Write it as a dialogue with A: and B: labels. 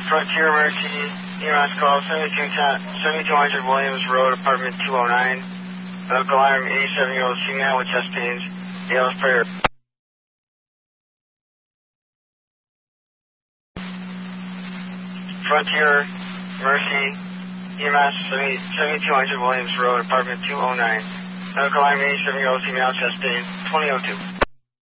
A: Frontier Emergency, EMS call 7200 Williams Road, apartment 209. Medical alarm, 87-year-old female with chest pains. ALS prayer. Frontier Mercy, EMS 7200 Williams Road, apartment 209. Medical alarm, 87-year-old female chest pain, 2002.